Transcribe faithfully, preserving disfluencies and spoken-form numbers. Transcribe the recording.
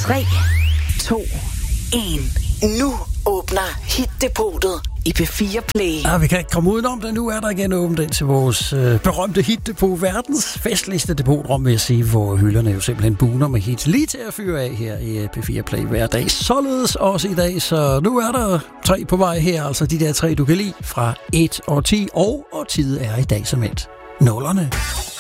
tre, to, en. Nu åbner Hit-depotet i P fire Play. Ja, vi kan ikke komme udenom det. Nu er der igen åbent ind til vores øh, berømte Hit-depot. Verdens festligste depotrum, vil jeg sige, hvor hylderne jo simpelthen buner med hits lige til at fyre af her i P fire Play hver dag. Således også i dag, så nu er der tre på vej her. Altså de der tre, du kan lide fra et og ti, og årtiet er i dag som et. Nullerne.